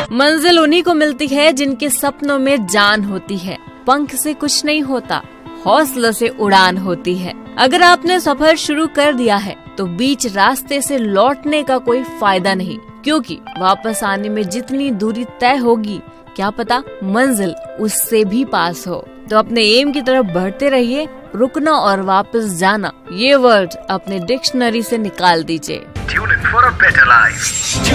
मंजिल उन्हीं को मिलती है जिनके सपनों में जान होती है। पंख से कुछ नहीं होता, हौसलों से उड़ान होती है। अगर आपने सफर शुरू कर दिया है तो बीच रास्ते से लौटने का कोई फायदा नहीं, क्योंकि वापस आने में जितनी दूरी तय होगी क्या पता मंजिल उससे भी पास हो। तो अपने एम की तरफ बढ़ते रहिए। रुकना और वापस जाना ये वर्ड अपने डिक्शनरी से निकाल दीजिए।